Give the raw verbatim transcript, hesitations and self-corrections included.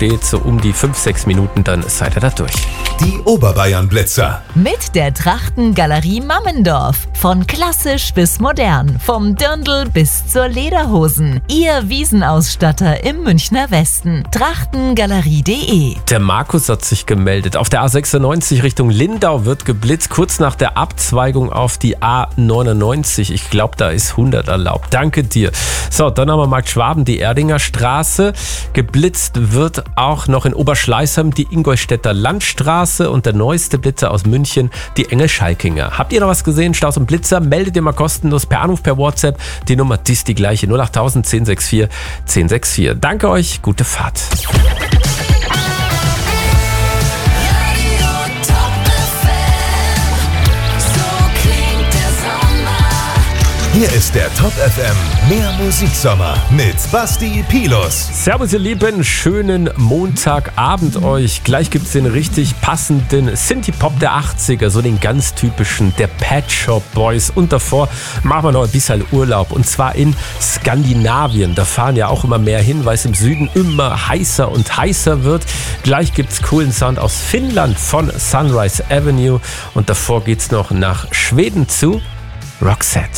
geht, so um die fünf, sechs Minuten, dann seid ihr da durch. Die Oberbayern-Blitzer. Mit der Trachtengalerie Mammendorf. Von klassisch bis modern. Vom Dirndl bis zur Lederhosen. Ihr Wiesenausstatter im Münchner Westen. Trachtengalerie punkt de. Der Markus hat sich gemeldet. Auf der A sechsundneunzig Richtung Lindau wird geblitzt, kurz nach der Abzweigung auf die A neunundneunzig. Ich glaube, da ist hundert erlaubt. Danke dir. So, dann haben wir Markt Schwaben, die Erdinger Straße. Geblitzt wird auch noch in Oberschleißheim die Ingolstädter Landstraße und der neueste Blitzer aus München, die Engel-Schalkinger. Habt ihr noch was gesehen? Staus und Blitzer? Meldet ihr mal kostenlos per Anruf, per WhatsApp. Die Nummer, die ist die gleiche. null acht null null eins null sechs vier eins sechs vier. Danke euch, gute Fahrt. Hier ist der Top F M Mehr Musiksommer mit Basti Pilus. Servus ihr Lieben, schönen Montagabend euch. Gleich gibt's den richtig passenden Synthie-Pop der achtziger, so den ganz typischen, der Pet Shop Boys. Und davor machen wir noch ein bisschen Urlaub, und zwar in Skandinavien. Da fahren ja auch immer mehr hin, weil es im Süden immer heißer und heißer wird. Gleich gibt's coolen Sound aus Finnland von Sunrise Avenue, und davor geht's noch nach Schweden zu Roxette.